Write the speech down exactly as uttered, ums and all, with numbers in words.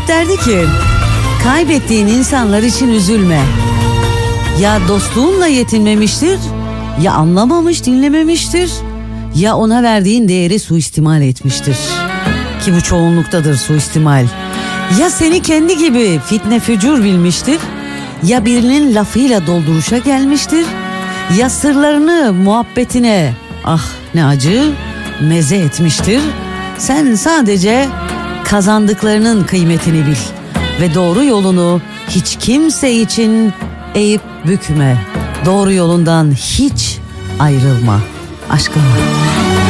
hep derdi ki kaybettiğin insanlar için üzülme. Ya dostluğunla yetinmemiştir, ya anlamamış, dinlememiştir, ya ona verdiğin değeri suistimal etmiştir. Ki bu çoğunluktadır suistimal. Ya seni kendi gibi fitne fücur bilmiştir, ya birinin lafıyla dolduruşa gelmiştir, ya sırlarını muhabbetine ah ne acı meze etmiştir. Sen sadece kazandıklarının kıymetini bil ve doğru yolunu hiç kimse için eğip bükme. Doğru yolundan hiç ayrılma. Aşkım.